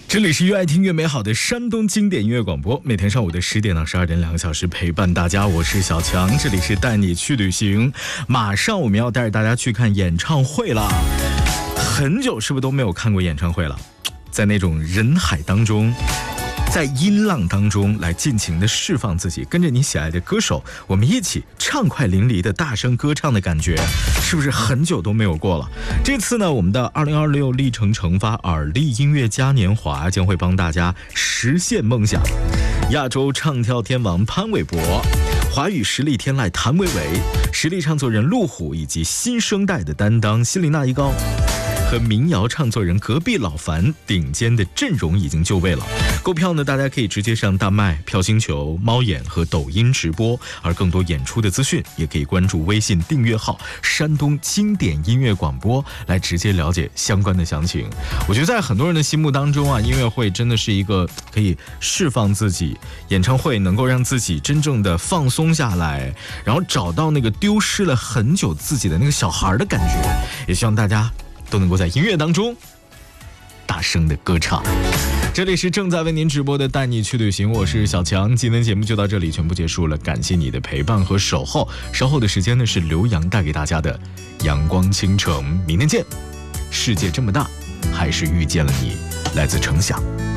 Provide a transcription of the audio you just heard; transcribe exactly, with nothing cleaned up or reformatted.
这里是越爱听越美好的山东经典音乐广播，每天上午的十点到十二点，两个小时陪伴大家，我是小强，这里是带你去旅行。马上我们要带着大家去看演唱会了，很久是不是都没有看过演唱会了？在那种人海当中，在音浪当中来尽情的释放自己，跟着你喜爱的歌手，我们一起畅快淋漓的大声歌唱的感觉，是不是很久都没有过了？这次呢，我们的二零二六历程惩罚耳力音乐嘉年华将会帮大家实现梦想。亚洲唱跳天王潘玮柏，华语实力天籁谭维维，实力唱作人陆虎，以及新生代的担当希里娜依高和民谣唱作人隔壁老樊，顶尖的阵容已经就位了。购票呢，大家可以直接上大麦、票星球、猫眼和抖音直播，而更多演出的资讯也可以关注微信订阅号山东经典音乐广播来直接了解相关的详情。我觉得在很多人的心目当中啊，音乐会真的是一个可以释放自己，演唱会能够让自己真正的放松下来，然后找到那个丢失了很久自己的那个小孩的感觉。也希望大家都能够在音乐当中大声的歌唱。这里是正在为您直播的带你去旅行，我是小强。今天节目就到这里全部结束了，感谢你的陪伴和守候。稍后的时间呢，是刘洋带给大家的阳光倾城，明天见。世界这么大，还是遇见了你。来自程响。